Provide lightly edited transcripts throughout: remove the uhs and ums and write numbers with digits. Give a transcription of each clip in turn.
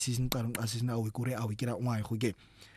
season qarong a season a we kore a we kira ngwa go ke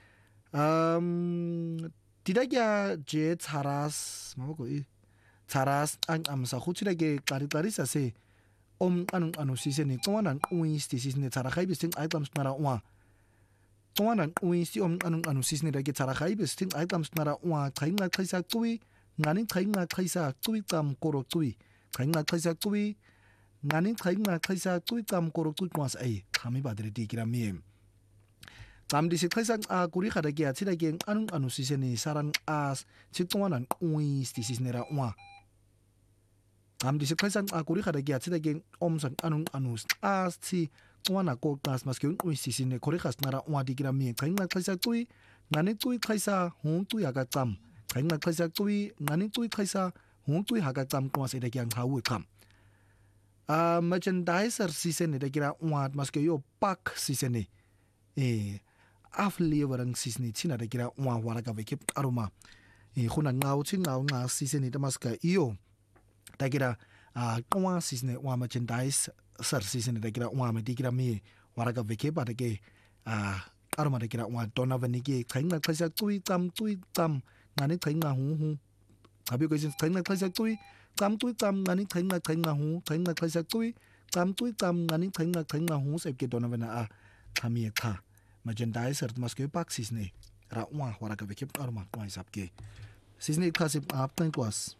didakya je tsaras maboko tsaras amsa khutshila ke qarisa se anong season tswana nqwisi season tsara khaibe sing items nara wa tswana nqwisi anong season da ke tsara khaibe sing items nara wa chainga chaisa tui ngani chainga chaisa tui tam koro tui chainga chaisa tui ngani chainga chaisa tui tam koro tui kwas ai khami badre ti kira mi tam di se chaisa a kuri khada ke atsira ke anong season saran as tswana nqwisi season ra wa am di se chaisa a kuri khada ke atsira ke omsan anus as ti tswana ko kas mas ke nqwisi season kore khas nara wa di kira mi chainga chaisa tui ngani tui chaisa hung tui aga tam chainga chaisa tui ngani tui chaisa hung tui haga tam kwas ida kyang hawu kam merchandiser season ida kira wat mas ke yo pak season afleverang season china da kira wa wara ka vekip aroma khuna ngau nga season ida mas ka iyo da kira kwa season wa merchandise sar season da kira wa ma di kira mi wara ka vekip da ke aroma da kira wa dona vanike chainga chaisa tui tam ngani chainga hu abi ko chainga chaisa tui tam ngani chainga hu chainga chaisa tui tam ngani chainga hu sep ke dona vana khami kha merchandiser mas ke pak season ra wa wara ka vekip aroma kwa sap ke season kha sip ap tan kwas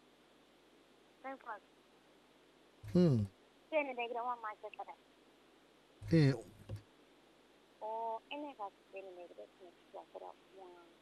Tiene de grama más de para. O en esa tiene de grama más de para.